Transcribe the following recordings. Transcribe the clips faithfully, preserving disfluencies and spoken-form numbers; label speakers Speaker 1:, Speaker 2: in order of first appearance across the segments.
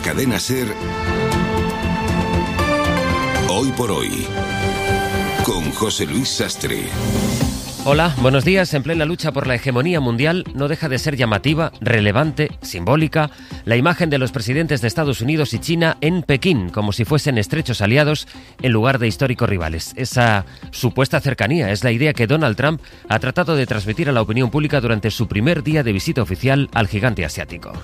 Speaker 1: Cadena SER, Hoy por Hoy, con José Luis Sastre.
Speaker 2: Hola, buenos días. En plena lucha por la hegemonía mundial, no deja de ser llamativa, relevante, simbólica, la imagen de los presidentes de Estados Unidos y China en Pekín, como si fuesen estrechos aliados en lugar de históricos rivales. Esa supuesta cercanía es la idea que Donald Trump ha tratado de transmitir a la opinión pública durante su primer día de visita oficial al gigante asiático.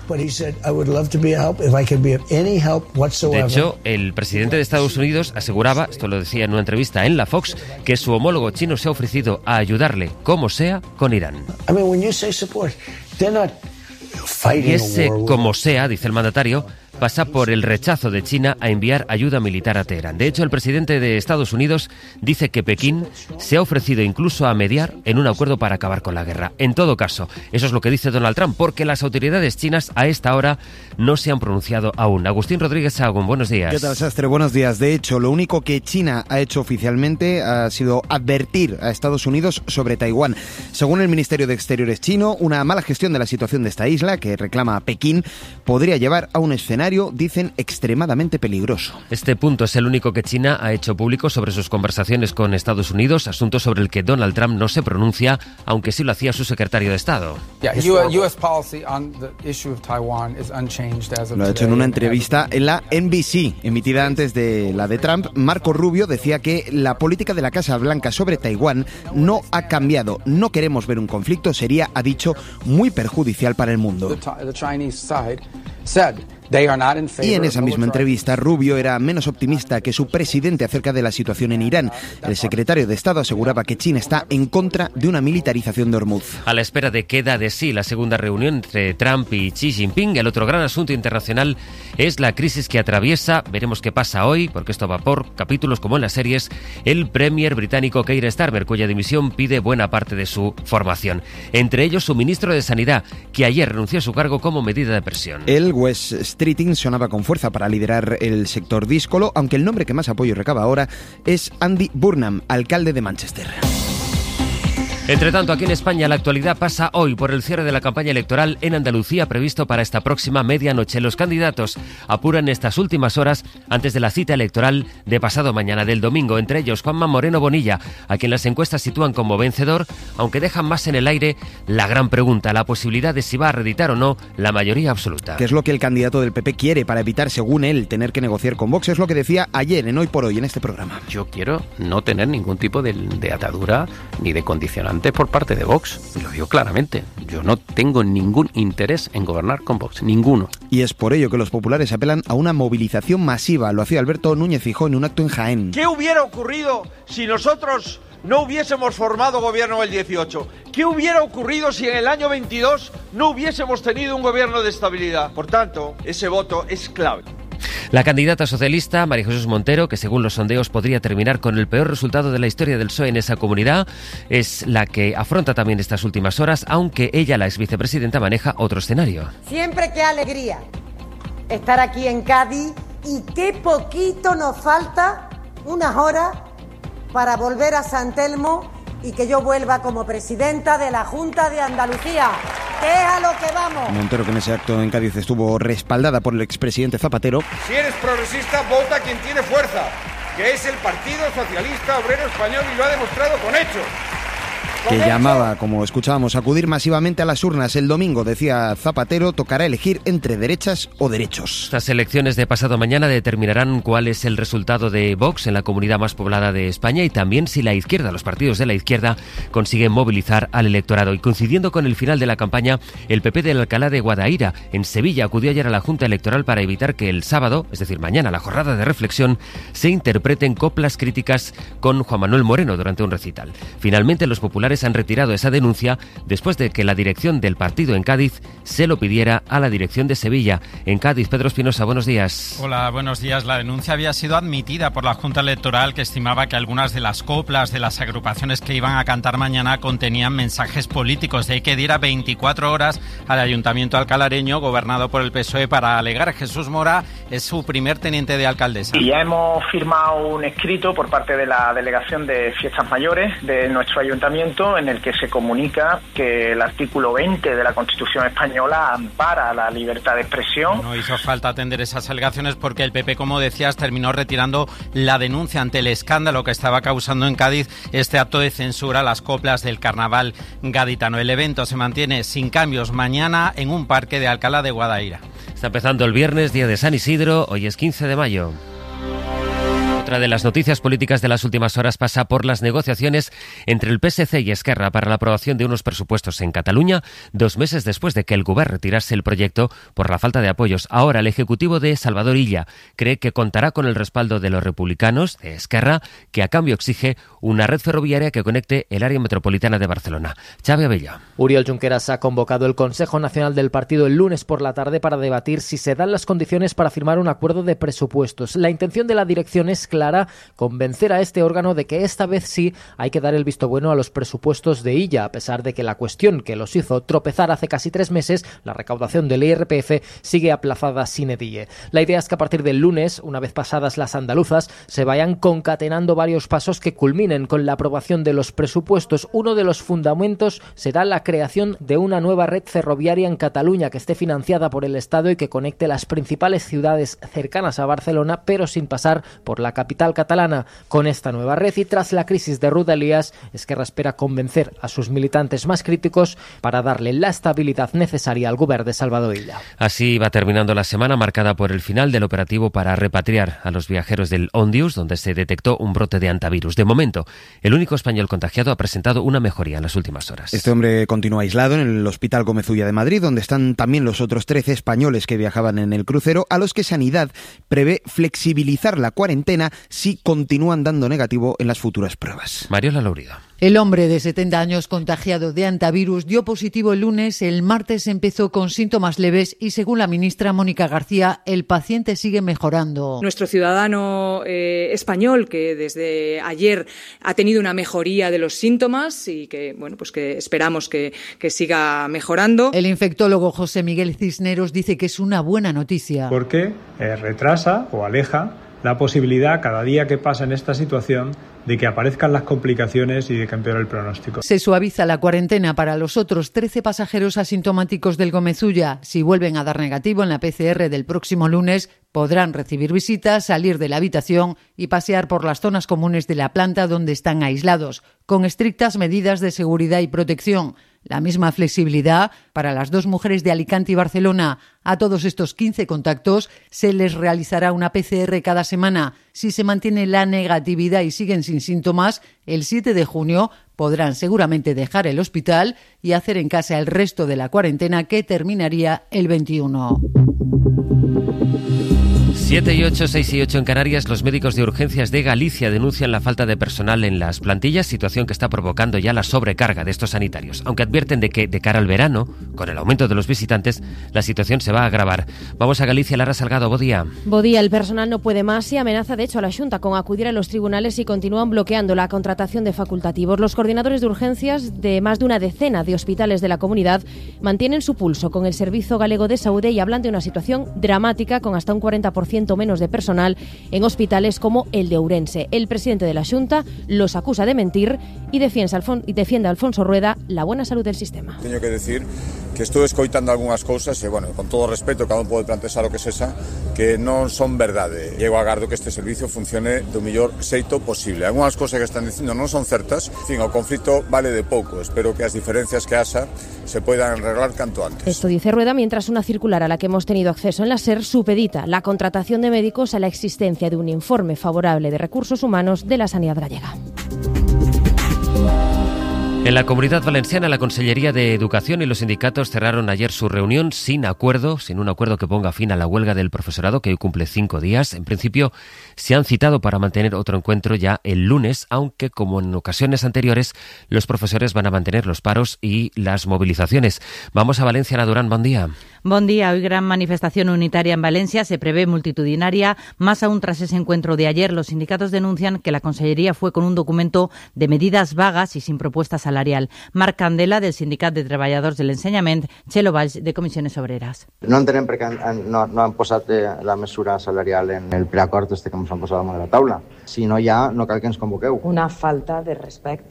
Speaker 2: De hecho, el presidente de Estados Unidos aseguraba, esto lo decía en una entrevista en la Fox, que su homólogo chino se ha ofrecido a ayudar como sea con Irán. Y ese como sea, dice el mandatario, pasa por el rechazo de China a enviar ayuda militar a Teherán. De hecho, el presidente de Estados Unidos dice que Pekín se ha ofrecido incluso a mediar en un acuerdo para acabar con la guerra. En todo caso, eso es lo que dice Donald Trump, porque las autoridades chinas a esta hora no se han pronunciado aún. Agustín Rodríguez Sahagún, buenos días.
Speaker 3: ¿Qué tal, Sastre? Buenos días. De hecho, lo único que China ha hecho oficialmente ha sido advertir a Estados Unidos sobre Taiwán. Según el Ministerio de Exteriores chino, una mala gestión de la situación de esta isla, que reclama a Pekín, podría llevar a un escenario, dicen, extremadamente peligroso.
Speaker 2: Este punto es el único que China ha hecho público sobre sus conversaciones con Estados Unidos, asunto sobre el que Donald Trump no se pronuncia, aunque sí lo hacía su secretario de Estado.
Speaker 3: Lo ha hecho en una entrevista en la N B C, emitida antes de la de Trump. Marco Rubio decía que la política de la Casa Blanca sobre Taiwán no ha cambiado. No queremos ver un conflicto, sería, ha dicho, muy perjudicial para el mundo. Y en esa misma entrevista, Rubio era menos optimista que su presidente acerca de la situación en Irán. El secretario de Estado aseguraba que China está en contra de una militarización de Hormuz.
Speaker 2: A la espera de que da de sí la segunda reunión entre Trump y Xi Jinping, el otro gran asunto internacional es la crisis que atraviesa, veremos qué pasa hoy, porque esto va por capítulos como en las series, el premier británico Keir Starmer, cuya dimisión pide buena parte de su formación. Entre ellos, su ministro de Sanidad, que ayer renunció a su cargo como medida de presión.
Speaker 3: El West Streeting sonaba con fuerza para liderar el sector díscolo, aunque el nombre que más apoyo recaba ahora es Andy Burnham, alcalde de Manchester.
Speaker 2: Entre tanto, aquí en España la actualidad pasa hoy por el cierre de la campaña electoral en Andalucía previsto para esta próxima medianoche. Los candidatos apuran estas últimas horas antes de la cita electoral de pasado mañana, del domingo. Entre ellos, Juanma Moreno Bonilla, a quien las encuestas sitúan como vencedor, aunque dejan más en el aire la gran pregunta, la posibilidad de si va a reeditar o no la mayoría absoluta.
Speaker 3: ¿Qué es lo que el candidato del P P quiere para evitar, según él, tener que negociar con Vox? Es lo que decía ayer en Hoy por Hoy, en este programa.
Speaker 4: Yo quiero no tener ningún tipo de, de atadura ni de condicionante por parte de Vox, y lo digo claramente. Yo no tengo ningún interés en gobernar con Vox, ninguno.
Speaker 3: Y es por ello que los populares apelan a una movilización masiva. Lo hacía Alberto Núñez Feijóo en un acto en Jaén.
Speaker 5: ¿Qué hubiera ocurrido si nosotros no hubiésemos formado gobierno el dieciocho? ¿Qué hubiera ocurrido si en el año veintidós no hubiésemos tenido un gobierno de estabilidad? Por tanto, ese voto es clave.
Speaker 2: La candidata socialista, María Jesús Montero, que según los sondeos podría terminar con el peor resultado de la historia del P S O E en esa comunidad, es la que afronta también estas últimas horas, aunque ella, la ex vicepresidenta, maneja otro escenario.
Speaker 6: Siempre qué alegría estar aquí en Cádiz y qué poquito nos falta, unas horas, para volver a San Telmo y que yo vuelva como presidenta de la Junta de Andalucía, que es a lo que vamos.
Speaker 3: Montero, que en ese acto en Cádiz estuvo respaldada por el expresidente Zapatero.
Speaker 5: Si eres progresista, vota a quien tiene fuerza, que es el Partido Socialista Obrero Español, y lo ha demostrado con hechos.
Speaker 3: Que llamaba, como escuchábamos, a acudir masivamente a las urnas. El domingo, decía Zapatero, tocará elegir entre derechas o derechos.
Speaker 2: Estas elecciones de pasado mañana determinarán cuál es el resultado de Vox en la comunidad más poblada de España y también si la izquierda, los partidos de la izquierda, consiguen movilizar al electorado. Y coincidiendo con el final de la campaña, el P P de Alcalá de Guadaira, en Sevilla, acudió ayer a la Junta Electoral para evitar que el sábado, es decir, mañana, la jornada de reflexión, se interpreten coplas críticas con Juan Manuel Moreno durante un recital. Finalmente, los populares han retirado esa denuncia después de que la dirección del partido en Cádiz se lo pidiera a la dirección de Sevilla. En Cádiz, Pedro Espinosa, buenos días.
Speaker 7: Hola, buenos días. La denuncia había sido admitida por la Junta Electoral, que estimaba que algunas de las coplas de las agrupaciones que iban a cantar mañana contenían mensajes políticos. De ahí que diera veinticuatro horas al Ayuntamiento alcalareño, gobernado por el P S O E, para alegar. Jesús Mora es su primer teniente de alcaldesa.
Speaker 8: Y ya hemos firmado un escrito por parte de la Delegación de Fiestas Mayores de nuestro Ayuntamiento, documento en el que se comunica que el artículo veinte de la Constitución española ampara la libertad de expresión.
Speaker 7: No hizo falta atender esas alegaciones porque el P P, como decías, terminó retirando la denuncia ante el escándalo que estaba causando en Cádiz este acto de censura a las coplas del carnaval gaditano. El evento se mantiene sin cambios mañana en un parque de Alcalá de Guadaira.
Speaker 2: Está empezando el viernes, día de San Isidro, hoy es quince de mayo. Otra de las noticias políticas de las últimas horas pasa por las negociaciones entre el P S C y Esquerra para la aprobación de unos presupuestos en Cataluña, dos meses después de que el Govern retirase el proyecto por la falta de apoyos. Ahora el Ejecutivo de Salvador Illa cree que contará con el respaldo de los republicanos, de Esquerra, que a cambio exige una red ferroviaria que conecte el área metropolitana de Barcelona. Xavi Abella.
Speaker 9: Oriol Junqueras ha convocado el Consejo Nacional del Partido el lunes por la tarde para debatir si se dan las condiciones para firmar un acuerdo de presupuestos. La intención de la dirección es clara: convencer a este órgano de que esta vez sí hay que dar el visto bueno a los presupuestos de Illa, a pesar de que la cuestión que los hizo tropezar hace casi tres meses, la recaudación del I R P F, sigue aplazada sine die. La idea es que a partir del lunes, una vez pasadas las andaluzas, se vayan concatenando varios pasos que culminen con la aprobación de los presupuestos. Uno de los fundamentos será la creación de una nueva red ferroviaria en Cataluña que esté financiada por el Estado y que conecte las principales ciudades cercanas a Barcelona, pero sin pasar por la capital catalana. Con esta nueva red y tras la crisis de Rodalies, Esquerra espera convencer a sus militantes más críticos para darle la estabilidad necesaria al Govern de Salvador Illa.
Speaker 2: Así va terminando la semana marcada por el final del operativo para repatriar a los viajeros del Ondius, donde se detectó un brote de antivirus. De momento, el único español contagiado ha presentado una mejoría en las últimas horas.
Speaker 3: Este hombre continúa aislado en el Hospital Gómez Ulla de Madrid, donde están también los otros trece españoles que viajaban en el crucero, a los que Sanidad prevé flexibilizar la cuarentena si continúan dando negativo en las futuras pruebas.
Speaker 2: Mariola Laurido.
Speaker 10: El hombre de setenta años contagiado de antivirus dio positivo el lunes. El martes empezó con síntomas leves y, según la ministra Mónica García, el paciente sigue mejorando.
Speaker 11: Nuestro ciudadano eh, español, que desde ayer ha tenido una mejoría de los síntomas y que, bueno, pues que esperamos que, que siga mejorando.
Speaker 10: El infectólogo José Miguel Cisneros dice que es una buena noticia.
Speaker 12: Porque eh, retrasa o aleja la posibilidad, cada día que pasa en esta situación, de que aparezcan las complicaciones y de que empeore el pronóstico.
Speaker 10: Se suaviza la cuarentena para los otros trece pasajeros asintomáticos del Gómez Ulla. Si vuelven a dar negativo en la P C R del próximo lunes, podrán recibir visitas, salir de la habitación y pasear por las zonas comunes de la planta donde están aislados, con estrictas medidas de seguridad y protección. La misma flexibilidad para las dos mujeres de Alicante y Barcelona. A todos estos quince contactos se les realizará una P C R cada semana. Si se mantiene la negatividad y siguen sin síntomas, el siete de junio podrán seguramente dejar el hospital y hacer en casa el resto de la cuarentena, que terminaría el veintiuno.
Speaker 2: siete y ocho, seis y ocho en Canarias. Los médicos de urgencias de Galicia denuncian la falta de personal en las plantillas, situación que está provocando ya la sobrecarga de estos sanitarios, aunque advierten de que de cara al verano, con el aumento de los visitantes, la situación se va a agravar. Vamos a Galicia. Lara Salgado, bo día.
Speaker 13: Bo día. El personal no puede más y amenaza de hecho a la Xunta con acudir a los tribunales y continúan bloqueando la contratación de facultativos. Los coordinadores de urgencias de más de una decena de hospitales de la comunidad mantienen su pulso con el Servicio Galego de Saúde y hablan de una situación dramática, con hasta un cuarenta por ciento menos de personal en hospitales como el de Ourense. El presidente de la Xunta los acusa de mentir y defiende, Alfon- y defiende a Alfonso Rueda la buena salud del sistema.
Speaker 14: Teño que decir que estou escoitando algunhas cousas e, bueno, con todo o respeto, cada un pode plantear o que sexa, que non son verdade. E eu agardo que este servicio funcione do mellor xeito posible. Algunhas cousas que están dicindo non son certas. En fin, o conflito vale de pouco. Espero que as diferencias que haxa se puedan arreglar canto antes.
Speaker 13: Esto dice Rueda mientras una circular a la que hemos tenido acceso en la SER supedita la contratación de médicos a la existencia de un informe favorable de recursos humanos de la Sanidad gallega.
Speaker 2: En la Comunidad Valenciana, la Consellería de Educación y los sindicatos cerraron ayer su reunión sin acuerdo, sin un acuerdo que ponga fin a la huelga del profesorado, que hoy cumple cinco días. En principio, se han citado para mantener otro encuentro ya el lunes, aunque, como en ocasiones anteriores, los profesores van a mantener los paros y las movilizaciones. Vamos a Valencia. Ana Durán, buen día.
Speaker 15: Buen día. Hoy gran manifestación unitaria en Valencia, se prevé multitudinaria, más aún tras ese encuentro de ayer. Los sindicatos denuncian que la Consellería fue con un documento de medidas vagas y sin propuesta salarial. Marc Candela, del Sindicat de Treballadors de l'Ensenyament, Txelo Valls, de Comissiones Obreras.
Speaker 16: No entenem per què han, no, no han posat la mesura salarial en el preacord este que ens han posat damunt de la taula. Si no hi ha, no cal que ens convoqueu.
Speaker 17: Una falta de respecte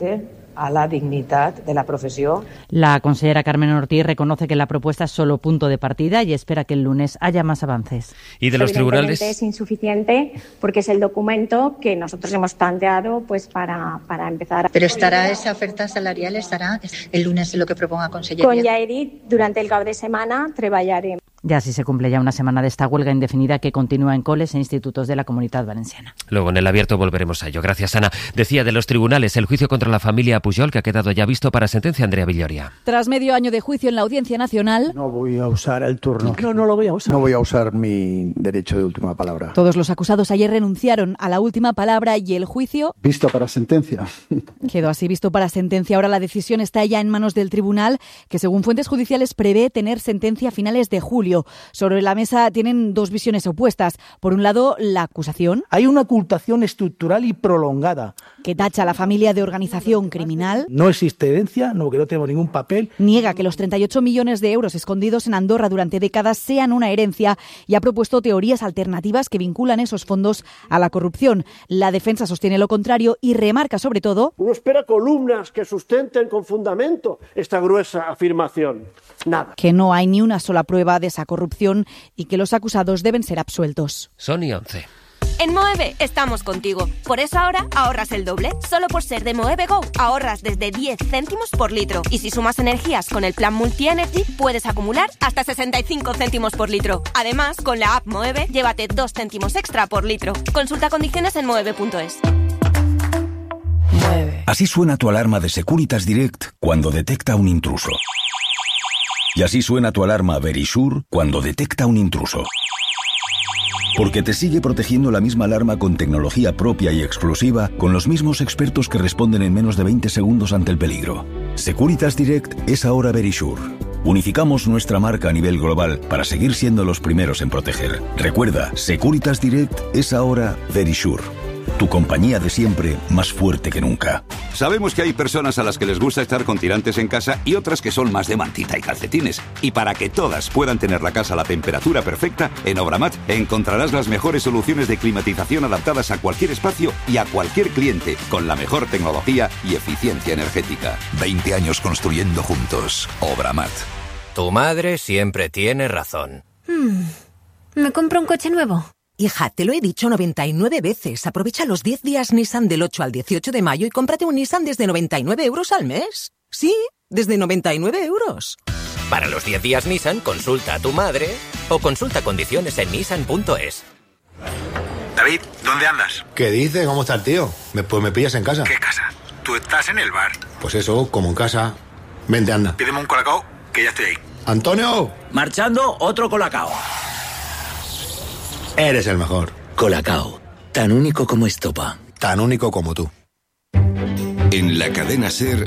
Speaker 17: a la dignidad de la profesión.
Speaker 15: La consellera Carmen Ortiz reconoce que la propuesta es solo punto de partida y espera que el lunes haya más avances.
Speaker 2: Y de los tribunales
Speaker 18: es insuficiente porque es el documento que nosotros hemos planteado pues para, para empezar a...
Speaker 19: Pero estará esa oferta salarial, estará el lunes en lo que proponga Consellería.
Speaker 18: Con Yaedit, durante el cap de semana treballarem.
Speaker 15: Ya así se cumple ya una semana de esta huelga indefinida que continúa en coles e institutos de la Comunitat Valenciana.
Speaker 2: Luego en el abierto volveremos a ello. Gracias, Ana. Decía de los tribunales, el juicio contra la familia Pujol, que ha quedado ya visto para sentencia. Andrea Villoria.
Speaker 20: Tras medio año de juicio en la Audiencia Nacional...
Speaker 21: No voy a usar el turno.
Speaker 20: No, no lo voy a usar.
Speaker 21: No voy a usar mi derecho de última palabra.
Speaker 20: Todos los acusados ayer renunciaron a la última palabra y el juicio...
Speaker 21: Visto para sentencia.
Speaker 20: Quedó así visto para sentencia. Ahora la decisión está ya en manos del tribunal, que según fuentes judiciales prevé tener sentencia a finales de julio. Sobre la mesa tienen dos visiones opuestas. Por un lado, la acusación.
Speaker 21: Hay una ocultación estructural y prolongada.
Speaker 20: Que tacha a la familia de organización criminal.
Speaker 21: No existe herencia, no, que no tenemos ningún papel.
Speaker 20: Niega que los treinta y ocho millones de euros escondidos en Andorra durante décadas sean una herencia y ha propuesto teorías alternativas que vinculan esos fondos a la corrupción. La defensa sostiene lo contrario y remarca sobre todo...
Speaker 22: Uno espera columnas que sustenten con fundamento esta gruesa afirmación. Nada.
Speaker 20: Que no hay ni una sola prueba de esa corrupción y que los acusados deben ser absueltos.
Speaker 2: Son y once.
Speaker 23: En Moeve estamos contigo. Por eso ahora ahorras el doble. Solo por ser de Moeve Go ahorras desde diez céntimos por litro. Y si sumas energías con el plan Multi-Energy, puedes acumular hasta sesenta y cinco céntimos por litro. Además, con la app Moeve, llévate dos céntimos extra por litro. Consulta condiciones en moeve punto es.
Speaker 1: Así suena tu alarma de Securitas Direct cuando detecta un intruso. Y así suena tu alarma Verisure cuando detecta un intruso. Porque te sigue protegiendo la misma alarma con tecnología propia y exclusiva, con los mismos expertos que responden en menos de veinte segundos ante el peligro. Securitas Direct es ahora Verisure. Unificamos nuestra marca a nivel global para seguir siendo los primeros en proteger. Recuerda, Securitas Direct es ahora Verisure. Tu compañía de siempre, más fuerte que nunca.
Speaker 24: Sabemos que hay personas a las que les gusta estar con tirantes en casa y otras que son más de mantita y calcetines. Y para que todas puedan tener la casa a la temperatura perfecta, en Obramat encontrarás las mejores soluciones de climatización adaptadas a cualquier espacio y a cualquier cliente, con la mejor tecnología y eficiencia energética.
Speaker 1: veinte años construyendo juntos. Obramat.
Speaker 25: Tu madre siempre tiene razón.
Speaker 26: Hmm. ¿Me compro un coche nuevo?
Speaker 27: Hija, te lo he dicho noventa y nueve veces. Aprovecha los diez días Nissan del ocho al dieciocho de mayo y cómprate un Nissan desde noventa y nueve euros al mes. Sí, desde noventa y nueve euros.
Speaker 25: Para los diez días Nissan, consulta a tu madre o consulta condiciones en nissan punto es.
Speaker 28: David, ¿dónde andas?
Speaker 29: ¿Qué dices? ¿Cómo está el tío? Me, pues me pillas en casa.
Speaker 28: ¿Qué casa? Tú estás en el bar.
Speaker 29: Pues eso, como en casa. Vente, anda.
Speaker 28: Pídeme un colacao, que ya estoy ahí.
Speaker 29: ¡Antonio!
Speaker 30: Marchando, otro colacao.
Speaker 29: Eres el mejor.
Speaker 30: Colacao, tan único como estopa.
Speaker 29: Tan único como tú.
Speaker 1: En la cadena SER,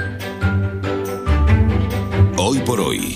Speaker 1: Hoy por Hoy,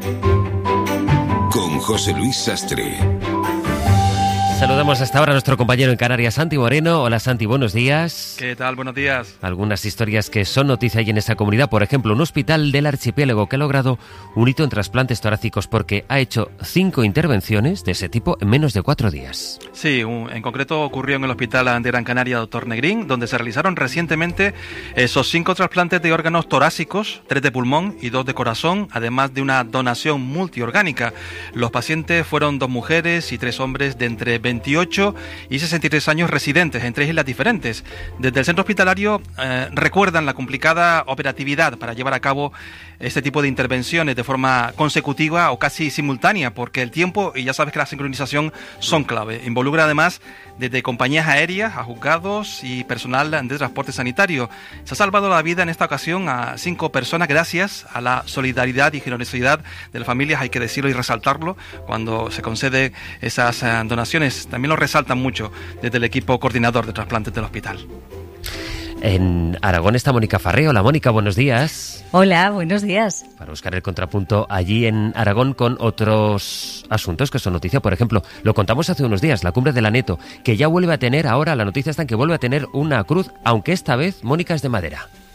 Speaker 1: con José Luis Sastre.
Speaker 2: Saludamos hasta ahora a nuestro compañero en Canarias, Santi Moreno. Hola Santi, buenos días.
Speaker 31: ¿Qué tal? Buenos días.
Speaker 2: Algunas historias que son noticia ahí en esa comunidad. Por ejemplo, un hospital del archipiélago que ha logrado un hito en trasplantes torácicos porque ha hecho cinco intervenciones de ese tipo en menos de cuatro días.
Speaker 31: Sí, un, en concreto ocurrió en el hospital de Gran Canaria Doctor Negrín, donde se realizaron recientemente esos cinco trasplantes de órganos torácicos, tres de pulmón y dos de corazón, además de una donación multiorgánica. Los pacientes fueron dos mujeres y tres hombres de entre veintiocho y sesenta y tres años residentes en tres islas diferentes. Desde el centro hospitalario eh, recuerdan la complicada operatividad para llevar a cabo este tipo de intervenciones de forma consecutiva o casi simultánea, porque el tiempo y ya sabes que la sincronización son clave. Involucra además desde compañías aéreas a juzgados y personal de transporte sanitario. Se ha salvado la vida en esta ocasión a cinco personas gracias a la solidaridad y generosidad de las familias, hay que decirlo y resaltarlo cuando se concede esas uh, donaciones. También lo resaltan mucho desde el equipo coordinador de trasplantes del hospital.
Speaker 2: En Aragón está Mónica Farré. Hola Mónica, buenos días.
Speaker 32: Hola, buenos días.
Speaker 2: Para buscar el contrapunto allí en Aragón con otros asuntos que son noticia. Por ejemplo, lo contamos hace unos días, la cumbre de la Neto, que ya vuelve a tener ahora, la noticia está en que vuelve a tener una cruz, aunque esta vez, Mónica, es de madera.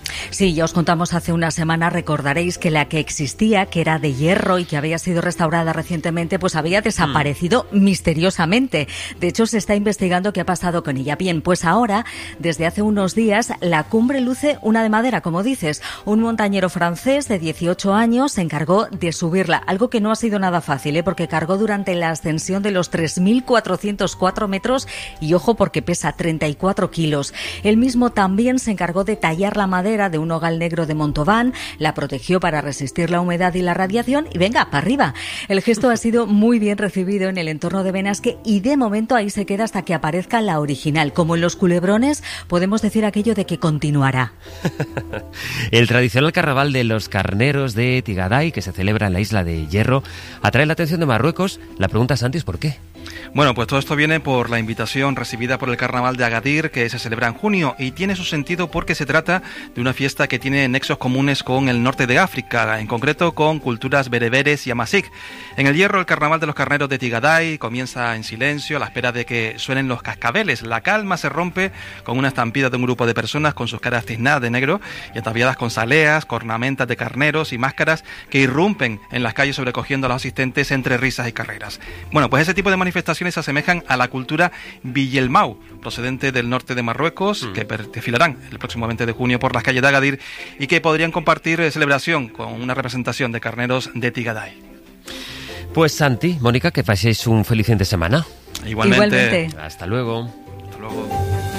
Speaker 3: Sí, ya os contamos hace una semana, recordaréis que la que existía, que era de hierro y que había sido restaurada recientemente, pues había desaparecido mm. misteriosamente. De hecho, se está investigando qué ha pasado con ella. Bien, pues ahora, desde hace unos días, la cumbre luce una de madera, como dices. Un montañero francés de dieciocho años se encargó de subirla, algo que no ha sido nada fácil, ¿eh? Porque cargó durante la ascensión de los tres mil cuatrocientos cuatro metros y, ojo, porque pesa treinta y cuatro kilos. Él mismo también se encargó de tallar la madera de un nogal negro de Montauban, la protegió para resistir la humedad y la radiación y venga, para arriba. El gesto ha sido muy bien recibido en el entorno de Benasque y de momento ahí se queda hasta que aparezca la original. Como en los culebrones, podemos decir aquello de que continuará.
Speaker 2: El tradicional carnaval de los carneros de Tigaday, que se celebra en la isla de Hierro, atrae la atención de Marruecos. La pregunta, Santi, es ¿por qué?
Speaker 31: Bueno, pues todo esto viene por la invitación recibida por el Carnaval de Agadir, que se celebra en junio, y tiene su sentido porque se trata de una fiesta que tiene nexos comunes con el norte de África, en concreto con culturas bereberes y amasik. En el Hierro, el Carnaval de los Carneros de Tigaday comienza en silencio a la espera de que suenen los cascabeles. La calma se rompe con una estampida de un grupo de personas con sus caras tiznadas de negro y ataviadas con saleas, cornamentas de carneros y máscaras que irrumpen en las calles sobrecogiendo a los asistentes entre risas y carreras. Bueno, pues ese tipo de manifestaciones se asemejan a la cultura Villemau, procedente del norte de Marruecos, mm. que desfilarán el próximo veinte de junio por las calles de Agadir y que podrían compartir celebración con una representación de carneros de Tigaday.
Speaker 2: Pues Santi, Mónica, que paséis un feliz fin de semana.
Speaker 31: Igualmente.
Speaker 3: Igualmente.
Speaker 2: Hasta luego.
Speaker 31: Hasta luego.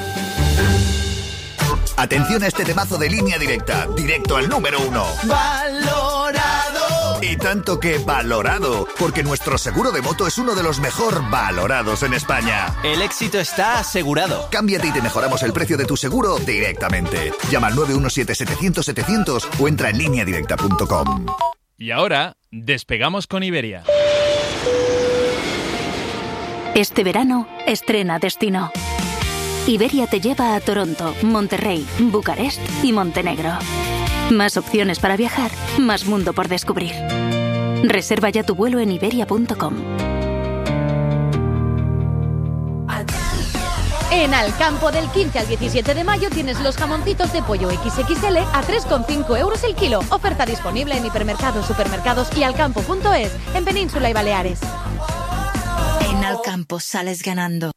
Speaker 4: Atención a este temazo de Línea Directa, directo al número uno. ¡Valorado! Y tanto que valorado, porque nuestro seguro de moto es uno de los mejor valorados en España.
Speaker 5: El éxito está asegurado.
Speaker 4: Cámbiate y te mejoramos el precio de tu seguro directamente. Llama al nueve uno siete setecientos setecientos o entra en línea directa punto com.
Speaker 6: Y ahora, despegamos con Iberia.
Speaker 7: Este verano, estrena destino. Iberia te lleva a Toronto, Monterrey, Bucarest y Montenegro. Más opciones para viajar, más mundo por descubrir. Reserva ya tu vuelo en iberia punto com.
Speaker 8: En Alcampo, del quince al diecisiete de mayo tienes los jamoncitos de pollo equis equis ele a tres coma cinco euros el kilo. Oferta disponible en hipermercados, supermercados y alcampo punto es, en Península y Baleares.
Speaker 7: En Alcampo sales ganando.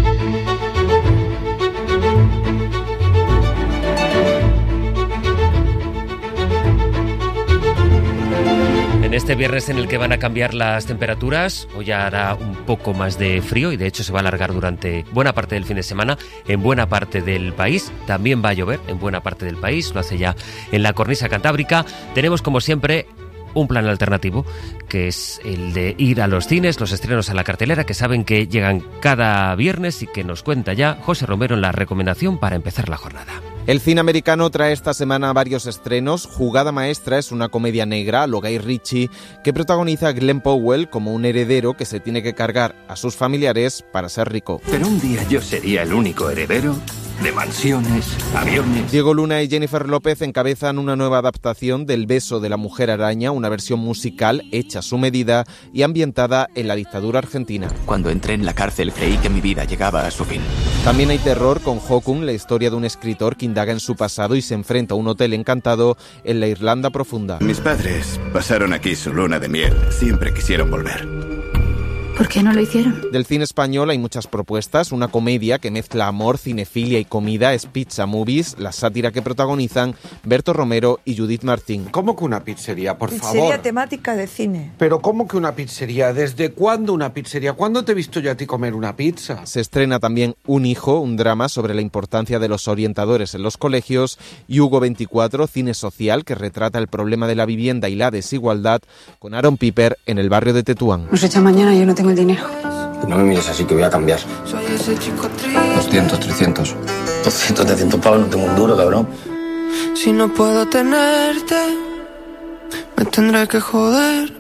Speaker 2: En este viernes en el que van a cambiar las temperaturas, hoy hará un poco más de frío y de hecho se va a alargar durante buena parte del fin de semana en buena parte del país. También va a llover en buena parte del país, lo hace ya en la cornisa cantábrica. Tenemos como siempre un plan alternativo, que es el de ir a los cines, los estrenos a la cartelera, que saben que llegan cada viernes y que nos cuenta ya José Romero en la recomendación para empezar la jornada.
Speaker 9: El cine americano trae esta semana varios estrenos. Jugada Maestra es una comedia negra a lo Guy Ritchie que protagoniza a Glenn Powell como un heredero que se tiene que cargar a sus familiares para ser rico.
Speaker 10: Pero un día yo sería el único heredero de mansiones, aviones...
Speaker 9: Diego Luna y Jennifer López encabezan una nueva adaptación del Beso de la Mujer Araña, una versión musical hecha a su medida y ambientada en la dictadura argentina.
Speaker 10: Cuando entré en la cárcel creí que mi vida llegaba a su fin.
Speaker 9: También hay terror con Hokun, la historia de un escritor que indaga en su pasado y se enfrenta a un hotel encantado en la Irlanda profunda.
Speaker 28: Mis padres pasaron aquí su luna de miel. Siempre quisieron volver.
Speaker 7: ¿Por qué no lo hicieron?
Speaker 9: Del cine español hay muchas propuestas. Una comedia que mezcla amor, cinefilia y comida es Pizza Movies, la sátira que protagonizan Berto Romero y Judith Martín.
Speaker 11: ¿Cómo que una pizzería, por
Speaker 12: pizzería
Speaker 11: favor?
Speaker 12: Pizzería temática de cine.
Speaker 11: ¿Pero cómo que una pizzería? ¿Desde cuándo una pizzería? ¿Cuándo te he visto yo a ti comer una pizza?
Speaker 9: Se estrena también Un hijo, un drama sobre la importancia de los orientadores en los colegios, y Hugo veinticuatro, cine social que retrata el problema de la vivienda y la desigualdad, con Aaron Piper en el barrio de Tetuán.
Speaker 12: Nos echa mañana y yo no tengo el dinero.
Speaker 14: No me mires así que voy a cambiar. doscientos, trescientos. doscientos, trescientos pavos, no tengo un duro, cabrón.
Speaker 32: Si no puedo tenerte, me tendré que joder.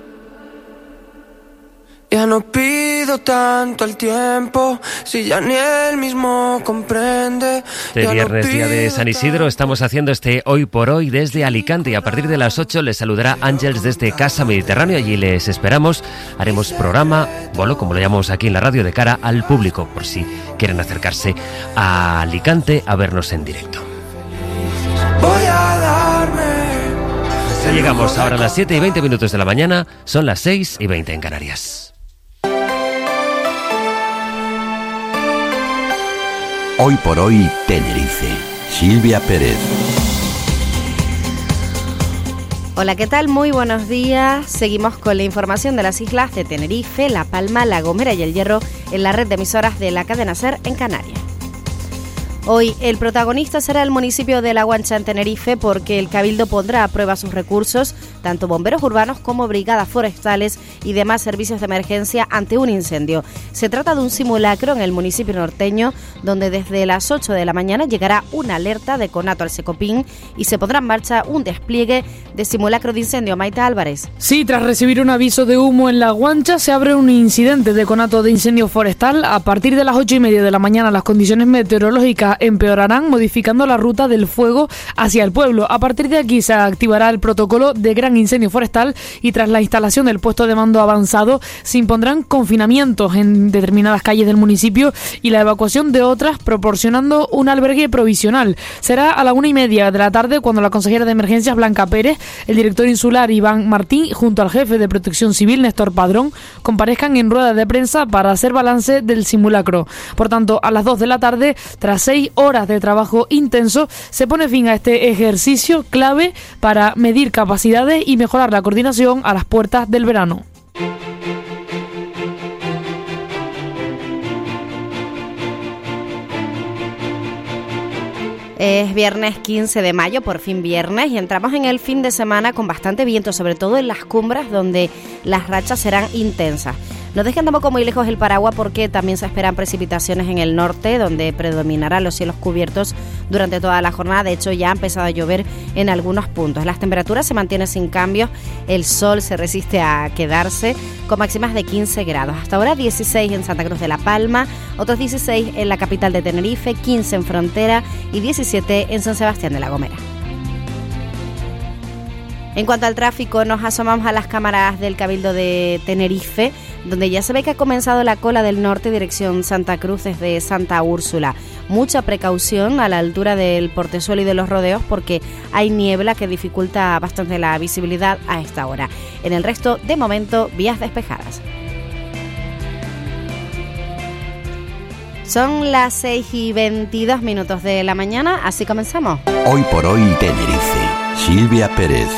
Speaker 32: Ya no pido tanto el tiempo, si ya ni él mismo comprende.
Speaker 2: Este viernes, día de San Isidro, estamos haciendo este Hoy por Hoy desde Alicante y a partir de las ocho les saludará Ángels desde Casa Mediterráneo. Allí les esperamos, haremos programa, bolo, como lo llamamos aquí en la radio, de cara al público, por si quieren acercarse a Alicante a vernos en directo.
Speaker 32: Voy a dar
Speaker 2: Ya llegamos ahora a las siete y veinte minutos de la mañana, son las seis y veinte en Canarias.
Speaker 13: Hoy por hoy, Tenerife. Silvia Pérez.
Speaker 15: Hola, ¿qué tal? Muy buenos días. Seguimos con la información de las islas de Tenerife, La Palma, La Gomera y El Hierro en la red de emisoras de la cadena SER en Canarias. Hoy el protagonista será el municipio de La Guancha en Tenerife porque el Cabildo pondrá a prueba sus recursos, tanto bomberos urbanos como brigadas forestales y demás servicios de emergencia ante un incendio. Se trata de un simulacro en el municipio norteño donde desde las ocho de la mañana llegará una alerta de conato al Secopín y se pondrá en marcha un despliegue de simulacro de incendio. Maita Álvarez.
Speaker 16: Sí, tras recibir un aviso de humo en La Guancha se abre un incidente de conato de incendio forestal. A partir de las ocho y media de la mañana las condiciones meteorológicas empeorarán, modificando la ruta del fuego hacia el pueblo. A partir de aquí se activará el protocolo de gran incendio forestal y tras la instalación del puesto de mando avanzado se impondrán confinamientos en determinadas calles del municipio y la evacuación de otras, proporcionando un albergue provisional. Será a la una y media de la tarde cuando la consejera de emergencias Blanca Pérez, el director insular Iván Martín junto al jefe de protección civil Néstor Padrón comparezcan en rueda de prensa para hacer balance del simulacro. Por tanto, a las dos de la tarde, tras seis horas de trabajo intenso, se pone fin a este ejercicio clave para medir capacidades y mejorar la coordinación a las puertas del verano.
Speaker 15: Es viernes quince de mayo, por fin viernes, y entramos en el fin de semana con bastante viento, sobre todo en las cumbres donde las rachas serán intensas. No dejen tampoco muy lejos el paraguas porque también se esperan precipitaciones en el norte, donde predominarán los cielos cubiertos durante toda la jornada. De hecho, ya ha empezado a llover en algunos puntos. Las temperaturas se mantienen sin cambios, el sol se resiste a quedarse con máximas de quince grados. Hasta ahora dieciséis en Santa Cruz de la Palma, otros dieciséis en la capital de Tenerife, quince en Frontera y diecisiete en San Sebastián de la Gomera. En cuanto al tráfico, nos asomamos a las cámaras del Cabildo de Tenerife, donde ya se ve que ha comenzado la cola del norte dirección Santa Cruz desde Santa Úrsula. Mucha precaución a la altura del Portezuelo y de los Rodeos porque hay niebla que dificulta bastante la visibilidad a esta hora. En el resto, de momento, vías despejadas. Son las seis y veintidós minutos de la mañana, así comenzamos.
Speaker 13: Hoy por hoy, Tenerife. Silvia Pérez.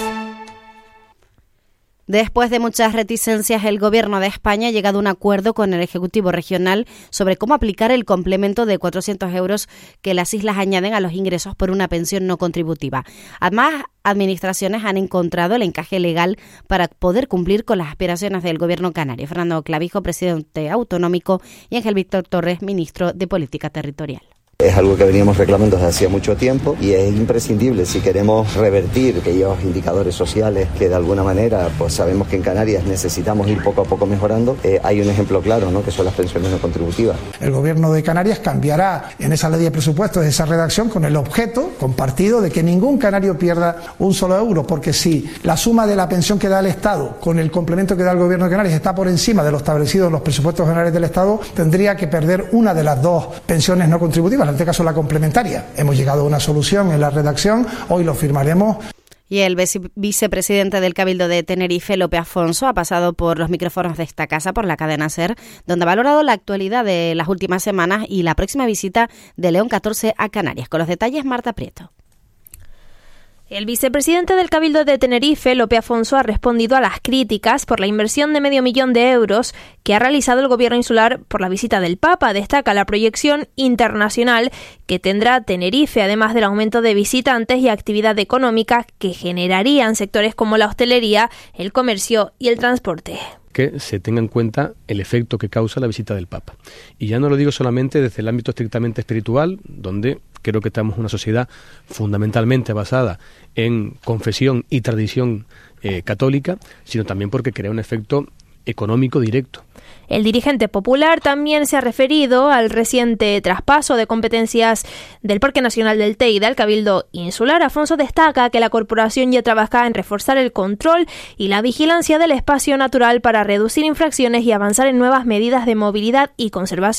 Speaker 15: Después de muchas reticencias, el Gobierno de España ha llegado a un acuerdo con el Ejecutivo Regional sobre cómo aplicar el complemento de cuatrocientos euros que las islas añaden a los ingresos por una pensión no contributiva. Además, administraciones han encontrado el encaje legal para poder cumplir con las aspiraciones del Gobierno canario. Fernando Clavijo, presidente autonómico, y Ángel Víctor Torres, ministro de Política Territorial.
Speaker 17: Es algo que veníamos reclamando desde hacía mucho tiempo y es imprescindible si queremos revertir aquellos indicadores sociales que de alguna manera pues sabemos que en Canarias necesitamos ir poco a poco mejorando. Eh, hay un ejemplo claro, ¿no?, que son las pensiones no contributivas.
Speaker 18: El Gobierno de Canarias cambiará en esa ley de presupuestos esa redacción con el objeto compartido de que ningún canario pierda un solo euro, porque si la suma de la pensión que da el Estado con el complemento que da el Gobierno de Canarias está por encima de lo establecido en los presupuestos generales del Estado, tendría que perder una de las dos pensiones no contributivas, en este caso la complementaria. Hemos llegado a una solución en la redacción, hoy lo firmaremos.
Speaker 15: Y el vicepresidente del Cabildo de Tenerife, Lope Afonso, ha pasado por los micrófonos de esta casa, por la cadena SER, donde ha valorado la actualidad de las últimas semanas y la próxima visita de León catorce a Canarias. Con los detalles, Marta Prieto.
Speaker 19: El vicepresidente del Cabildo de Tenerife, Lope Afonso, ha respondido a las críticas por la inversión de medio millón de euros que ha realizado el gobierno insular por la visita del Papa. Destaca la proyección internacional que tendrá Tenerife, además del aumento de visitantes y actividad económica que generarían sectores como la hostelería, el comercio y el transporte.
Speaker 20: Que se tenga en cuenta el efecto que causa la visita del Papa. Y ya no lo digo solamente desde el ámbito estrictamente espiritual, donde creo que estamos en una sociedad fundamentalmente basada en confesión y tradición eh, católica, sino también porque crea un efecto económico directo.
Speaker 19: El dirigente popular también se ha referido al reciente traspaso de competencias del Parque Nacional del Teide al Cabildo Insular. Afonso destaca que la corporación ya trabaja en reforzar el control y la vigilancia del espacio natural para reducir infracciones y avanzar en nuevas medidas de movilidad y conservación.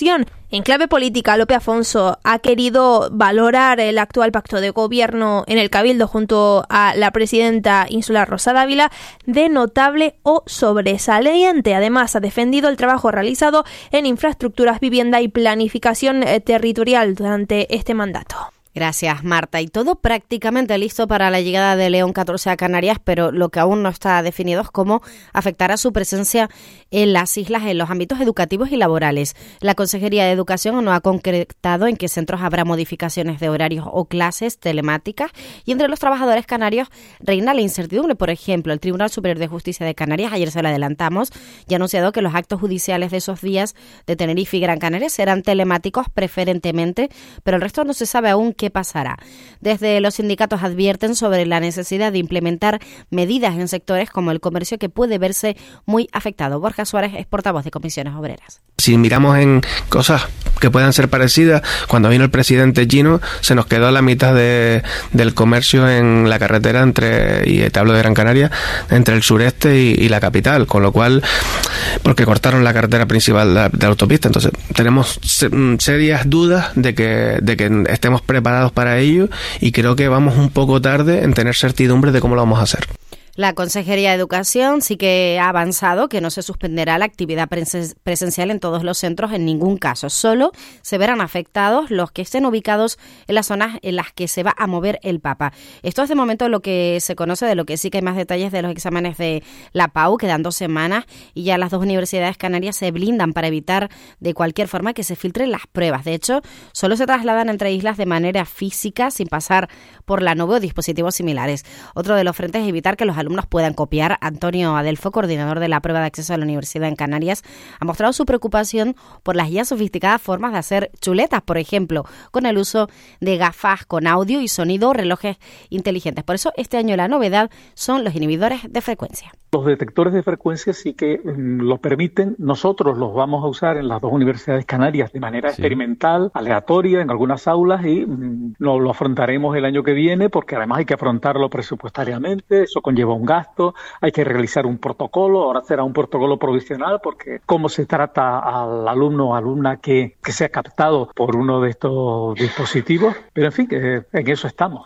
Speaker 19: En clave política, Lope Afonso ha querido valorar el actual pacto de gobierno en el Cabildo junto a la presidenta insular Rosa Dávila de notable o sobresaliente. Además, ha defendido el trabajo realizado en infraestructuras, vivienda y planificación territorial durante este mandato.
Speaker 15: Gracias, Marta. Y todo prácticamente listo para la llegada de León catorce a Canarias, pero lo que aún no está definido es cómo afectará su presencia en las islas en los ámbitos educativos y laborales. La Consejería de Educación no ha concretado en qué centros habrá modificaciones de horarios o clases telemáticas, y entre los trabajadores canarios reina la incertidumbre. Por ejemplo, el Tribunal Superior de Justicia de Canarias, ayer se lo adelantamos, ya ha anunciado que los actos judiciales de esos días de Tenerife y Gran Canaria serán telemáticos preferentemente, pero el resto no se sabe aún qué pasará. Desde los sindicatos advierten sobre la necesidad de implementar medidas en sectores como el comercio, que puede verse muy afectado. Borja Suárez es portavoz de Comisiones Obreras.
Speaker 1: Si miramos en cosas que puedan ser parecidas, cuando vino el presidente Gino se nos quedó la mitad de, del comercio en la carretera entre, y te hablo de Gran Canaria, entre el sureste y, y la capital, con lo cual, porque cortaron la carretera principal de la, de la autopista. Entonces tenemos serias dudas de que, de que estemos preparados para ello, y creo que vamos un poco tarde en tener certidumbre de cómo lo vamos a hacer.
Speaker 15: La Consejería de Educación sí que ha avanzado que no se suspenderá la actividad presencial en todos los centros en ningún caso. Solo se verán afectados los que estén ubicados en las zonas en las que se va a mover el Papa. Esto es de momento lo que se conoce. De lo que sí que hay más detalles de los exámenes de la P A U. Quedan dos semanas y ya las dos universidades canarias se blindan para evitar de cualquier forma que se filtren las pruebas. De hecho, solo se trasladan entre islas de manera física sin pasar por la nube o dispositivos similares. Otro de los frentes es evitar que los alumnos puedan copiar. Antonio Adelfo, coordinador de la prueba de acceso a la universidad en Canarias, ha mostrado su preocupación por las ya sofisticadas formas de hacer chuletas, por ejemplo, con el uso de gafas con audio y sonido o relojes inteligentes. Por eso, este año la novedad son los inhibidores de frecuencia.
Speaker 3: Los detectores de frecuencia sí que mm, lo permiten. Nosotros los vamos a usar en las dos universidades canarias de manera sí. experimental, aleatoria, en algunas aulas, y mm, lo, lo afrontaremos el año que viene, porque además hay que afrontarlo presupuestariamente. Eso conlleva un gasto, hay que realizar un protocolo. Ahora será un protocolo provisional, porque cómo se trata al alumno o alumna que, que sea captado por uno de estos dispositivos. Pero en fin, que en eso estamos.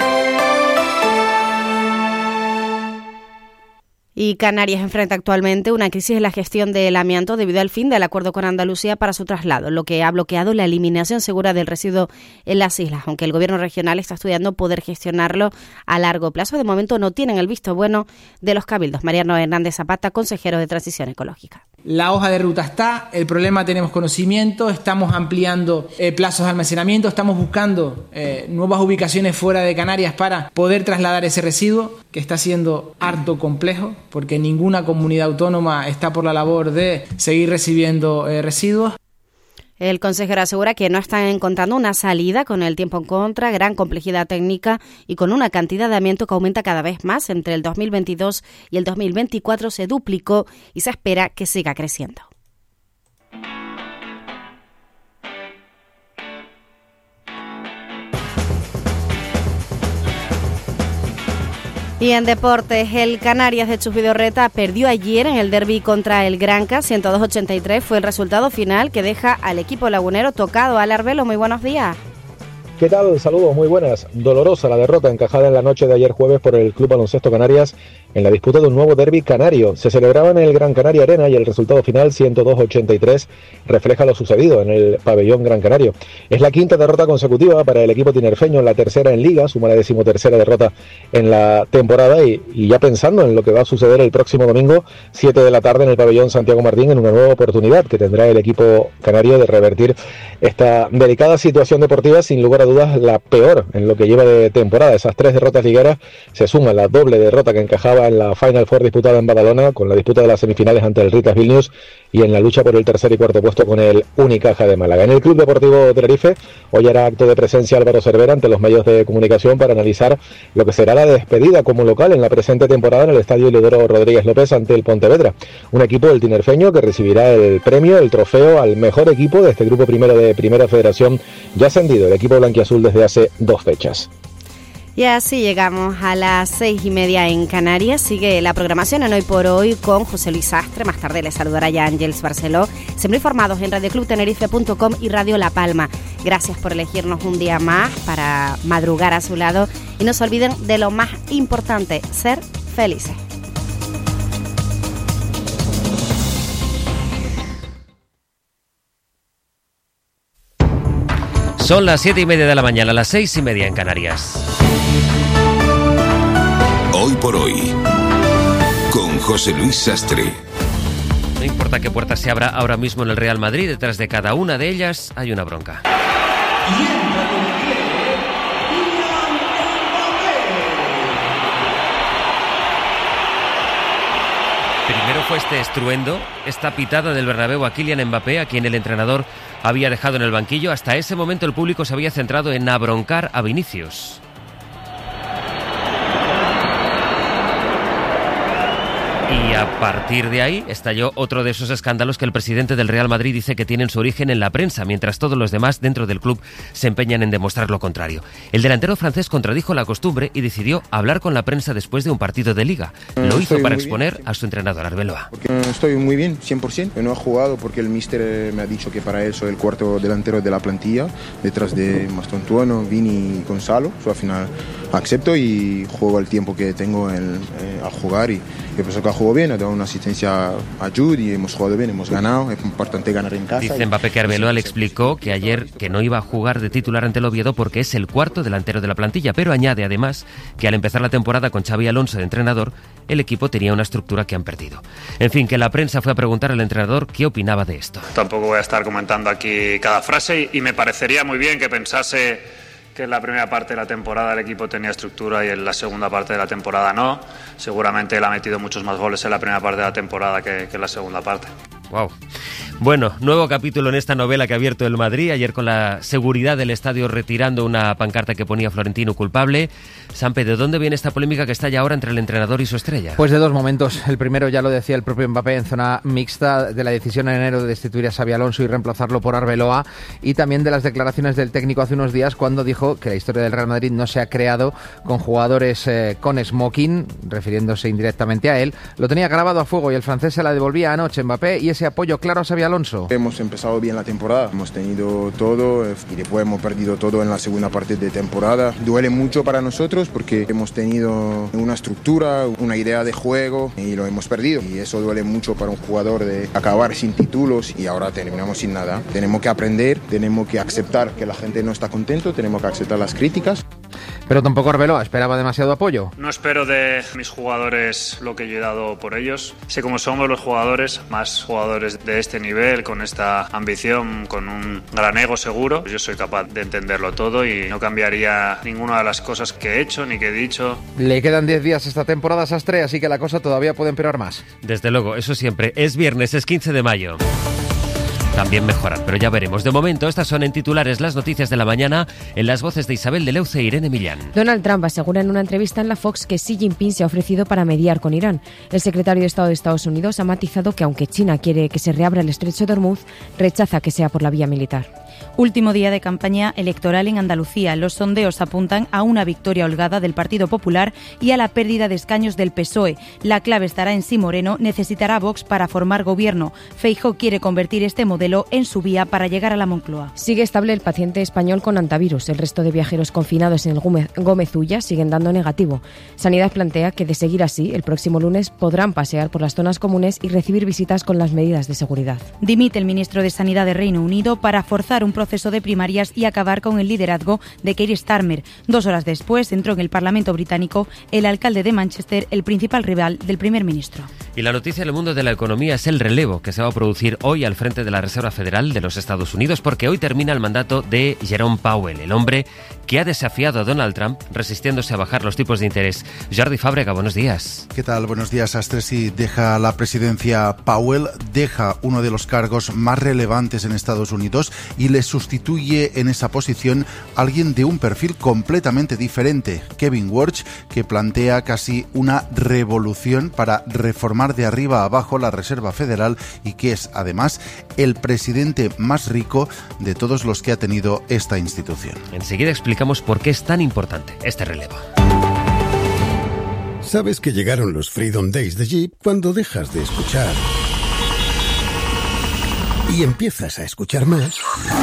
Speaker 15: Y Canarias enfrenta actualmente una crisis en la gestión del amianto debido al fin del acuerdo con Andalucía para su traslado, lo que ha bloqueado la eliminación segura del residuo en las islas, aunque el gobierno regional está estudiando poder gestionarlo a largo plazo. De momento no tienen el visto bueno de los cabildos. Mariano Hernández Zapata, consejero de Transición Ecológica.
Speaker 21: La hoja de ruta está, el problema tenemos conocimiento, estamos ampliando eh, plazos de almacenamiento, estamos buscando eh, nuevas ubicaciones fuera de Canarias para poder trasladar ese residuo, que está siendo harto complejo, porque ninguna comunidad autónoma está por la labor de seguir recibiendo eh, residuos.
Speaker 15: El consejero asegura que no están encontrando una salida con el tiempo en contra, gran complejidad técnica y con una cantidad de amianto que aumenta cada vez más. Entre el dos mil veintidós y el dos mil veinticuatro se duplicó y se espera que siga creciendo. Y en deportes, el Canarias de Chus Vidorreta perdió ayer en el derbi contra el Granca, ciento dos a ochenta y tres fue el resultado final que deja al equipo lagunero tocado. Al Arbelo, muy buenos días.
Speaker 22: ¿Qué tal? Saludos, muy buenas. Dolorosa la derrota encajada en la noche de ayer jueves por el Club Baloncesto Canarias en la disputa de un nuevo derbi canario. Se celebraba en el Gran Canaria Arena y el resultado final, ciento dos a ochenta y tres, refleja lo sucedido en el pabellón Gran Canario. Es la quinta derrota consecutiva para el equipo tinerfeño, la tercera en Liga, suma la decimotercera derrota en la temporada y, y ya pensando en lo que va a suceder el próximo domingo, siete de la tarde en el pabellón Santiago Martín, en una nueva oportunidad que tendrá el equipo canario de revertir esta delicada situación deportiva, sin lugar a dudas la peor en lo que lleva de temporada. Esas tres derrotas ligueras se suma la doble derrota que encajaba en la Final Four disputada en Badalona, con la disputa de las semifinales ante el Ritas Vilnius y en la lucha por el tercer y cuarto puesto con el Unicaja de Málaga. En el Club Deportivo Tenerife hoy hará acto de presencia Álvaro Cervera ante los medios de comunicación para analizar lo que será la despedida como local en la presente temporada en el Estadio Isidoro Rodríguez López ante el Pontevedra, un equipo del tinerfeño que recibirá el premio, el trofeo al mejor equipo de este grupo primero de Primera Federación ya ascendido, el equipo blanquiazul desde hace dos fechas.
Speaker 15: Y así llegamos a las seis y media en Canarias. Sigue la programación en Hoy por Hoy con José Luis Sastre. Más tarde les saludará ya Ángels Barceló. Siempre informados en radio club tenerife punto com y Radio La Palma. Gracias por elegirnos un día más para madrugar a su lado. Y no se olviden de lo más importante, ser felices.
Speaker 2: Son las siete y media de la mañana, las seis y media en Canarias.
Speaker 4: Hoy por Hoy, con José Luis Sastre.
Speaker 2: No importa qué puerta se abra ahora mismo en el Real Madrid, detrás de cada una de ellas hay una bronca. Primero fue este estruendo, esta pitada del Bernabéu a Kylian Mbappé, a quien el entrenador había dejado en el banquillo. Hasta ese momento el público se había centrado en abroncar a Vinicius. Y a partir de ahí estalló otro de esos escándalos que el presidente del Real Madrid dice que tienen su origen en la prensa, mientras todos los demás dentro del club se empeñan en demostrar lo contrario. El delantero francés contradijo la costumbre y decidió hablar con la prensa después de un partido de Liga. Lo hizo para exponer a su entrenador Arbeloa.
Speaker 5: Porque estoy muy bien, cien por ciento. No he jugado porque el míster me ha dicho que para él soy el cuarto delantero de la plantilla, detrás de Mastontuono, Vini y Gonzalo. So, al final acepto y juego el tiempo que tengo en, eh, a jugar y yo pienso que ha jugado bien, ha dado una asistencia a Jude y hemos jugado bien, hemos ganado, es importante ganar en casa.
Speaker 2: Dice Mbappé que Arbeloa le explicó que ayer que no iba a jugar de titular ante el Oviedo porque es el cuarto delantero de la plantilla, pero añade además que al empezar la temporada con Xabi Alonso de entrenador, el equipo tenía una estructura que han perdido. En fin, que la prensa fue a preguntar al entrenador qué opinaba de esto.
Speaker 6: Tampoco voy a estar comentando aquí cada frase y me parecería muy bien que pensase que en la primera parte de la temporada el equipo tenía estructura y en la segunda parte de la temporada no. Seguramente él ha metido muchos más goles en la primera parte de la temporada que, que en la segunda parte.
Speaker 2: Wow. Bueno, nuevo capítulo en esta novela que ha abierto el Madrid, ayer con la seguridad del estadio retirando una pancarta que ponía Florentino culpable. Sampe, ¿de dónde viene esta polémica que está ya ahora entre el entrenador y su estrella?
Speaker 8: Pues de dos momentos. El primero, ya lo decía el propio Mbappé en zona mixta, de la decisión en enero de destituir a Xabi Alonso y reemplazarlo por Arbeloa, y también de las declaraciones del técnico hace unos días cuando dijo que la historia del Real Madrid no se ha creado con jugadores eh, con smoking, refiriéndose indirectamente a él. Lo tenía grabado a fuego y el francés se la devolvía anoche Mbappé, y ese apoyo claro a Xabi Alonso.
Speaker 5: Hemos empezado bien la temporada, hemos tenido todo y después hemos perdido todo en la segunda parte de temporada. Duele mucho para nosotros porque hemos tenido una estructura, una idea de juego y lo hemos perdido. Y eso duele mucho para un jugador de acabar sin títulos y ahora terminamos sin nada. Tenemos que aprender, tenemos que aceptar que la gente no está contento, tenemos que aceptar las críticas.
Speaker 8: Pero tampoco Arbeloa esperaba demasiado apoyo.
Speaker 6: No espero de mis jugadores lo que yo he dado por ellos. Sé cómo somos los jugadores, más jugadores de este nivel, con esta ambición, con un gran ego seguro. Yo soy capaz de entenderlo todo y no cambiaría ninguna de las cosas que he hecho ni que he dicho.
Speaker 8: Le quedan diez días esta temporada, Sastre, así que la cosa todavía puede empeorar más.
Speaker 2: Desde luego, eso siempre. Es viernes, es quince de mayo. También mejorar, pero ya veremos. De momento, estas son en titulares las noticias de la mañana, en las voces de Isabel de Leuce e Irene Millán.
Speaker 23: Donald Trump asegura en una entrevista en la Fox que Xi Jinping se ha ofrecido para mediar con Irán. El secretario de Estado de Estados Unidos ha matizado que aunque China quiere que se reabra el estrecho de Hormuz, rechaza que sea por la vía militar.
Speaker 24: Último día de campaña electoral en Andalucía. Los sondeos apuntan a una victoria holgada del Partido Popular y a la pérdida de escaños del P S O E. La clave estará en si Moreno necesitará Vox para formar gobierno. Feijóo quiere convertir este modelo en su vía para llegar a la Moncloa.
Speaker 23: Sigue estable el paciente español con antivirus. El resto de viajeros confinados en el Gómez Ulla siguen dando negativo. Sanidad plantea que, de seguir así, el próximo lunes podrán pasear por las zonas comunes y recibir visitas con las medidas de seguridad.
Speaker 24: Dimite el ministro de Sanidad de Reino Unido para forzar un proceso de primarias y acabar con el liderazgo de Keir Starmer. Dos horas después entró en el Parlamento británico el alcalde de Manchester, el principal rival del primer ministro.
Speaker 2: Y la noticia en el mundo de la economía es el relevo que se va a producir hoy al frente de la Reserva Federal de los Estados Unidos, porque hoy termina el mandato de Jerome Powell, el hombre que ha desafiado a Donald Trump resistiéndose a bajar los tipos de interés. Jordi Fábrega, buenos días.
Speaker 25: ¿Qué tal? Buenos días, Astres. Sí, deja la presidencia Powell, deja uno de los cargos más relevantes en Estados Unidos y le sustituye en esa posición a alguien de un perfil completamente diferente, Kevin Warsh, que plantea casi una revolución para reformar de arriba a abajo la Reserva Federal y que es además el presidente más rico de todos los que ha tenido esta institución.
Speaker 2: Enseguida explicamos por qué es tan importante este relevo.
Speaker 7: Sabes que llegaron los Freedom Days de Jeep cuando dejas de escuchar y empiezas a escuchar más.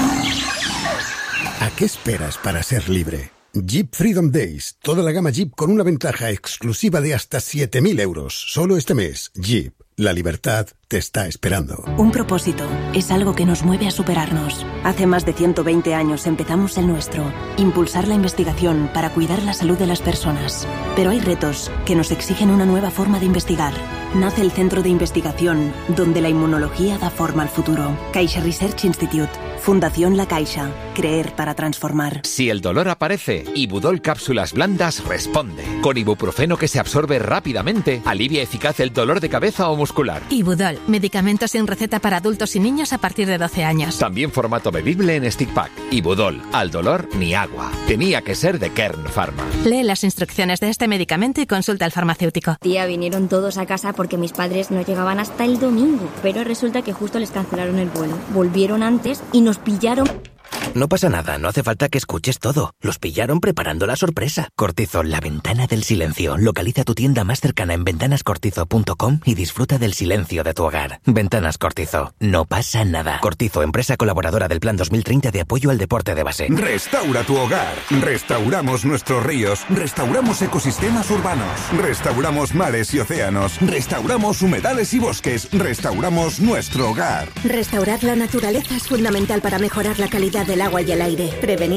Speaker 7: ¿A qué esperas para ser libre? Jeep Freedom Days, toda la gama Jeep con una ventaja exclusiva de hasta siete mil euros. Solo este mes, Jeep, la libertad te está esperando.
Speaker 9: Un propósito es algo que nos mueve a superarnos. Hace más de ciento veinte años empezamos el nuestro, impulsar la investigación para cuidar la salud de las personas. Pero hay retos que nos exigen una nueva forma de investigar. Nace el Centro de Investigación, donde la inmunología da forma al futuro. Caixa Research Institute, Fundación La Caixa, creer para transformar.
Speaker 10: Si el dolor aparece, Ibudol Cápsulas Blandas responde. Con ibuprofeno que se absorbe rápidamente, alivia eficaz el dolor de cabeza o muscular.
Speaker 11: Ibudol, medicamento sin receta para adultos y niños a partir de doce años.
Speaker 10: También formato bebible en stick pack. Ibudol, al dolor ni agua. Tenía que ser de Kern Pharma.
Speaker 11: Lee las instrucciones de este medicamento y consulta al farmacéutico.
Speaker 12: Tía, vinieron todos a casa porque mis padres no llegaban hasta el domingo, pero resulta que justo les cancelaron el vuelo. Volvieron antes y nos pillaron.
Speaker 14: No pasa nada, no hace falta que escuches todo. Los pillaron preparando la sorpresa. Cortizo, la ventana del silencio. Localiza tu tienda más cercana en ventanas cortizo punto com y disfruta del silencio de tu hogar. Ventanas Cortizo, no pasa nada. Cortizo, empresa colaboradora del Plan dos mil treinta de apoyo al deporte de base.
Speaker 26: Restaura tu hogar. Restauramos nuestros ríos. Restauramos ecosistemas urbanos. Restauramos mares y océanos. Restauramos humedales y bosques. Restauramos nuestro hogar.
Speaker 12: Restaurar la naturaleza es fundamental para mejorar la calidad del agua y el aire, prevenir